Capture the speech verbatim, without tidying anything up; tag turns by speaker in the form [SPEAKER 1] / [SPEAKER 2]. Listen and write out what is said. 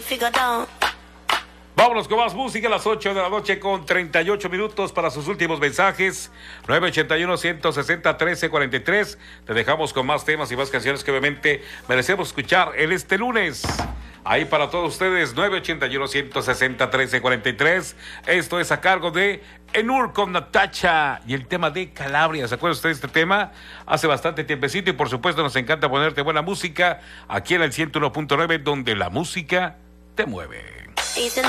[SPEAKER 1] Vámonos con más música a las ocho de la noche con treinta y ocho minutos para sus últimos mensajes. nueve ochenta y uno, ciento sesenta, trece cuarenta y tres. Te dejamos con más temas y más canciones que obviamente merecemos escuchar en este lunes. Ahí para todos ustedes, nueve ochenta y uno, ciento sesenta, trece cuarenta y tres. Esto es a cargo de Enur con Natacha y el tema de Calabria. ¿Se acuerdan ustedes de este tema? Hace bastante tiempecito y por supuesto nos encanta ponerte buena música aquí en el ciento uno punto nueve donde la música te mueve.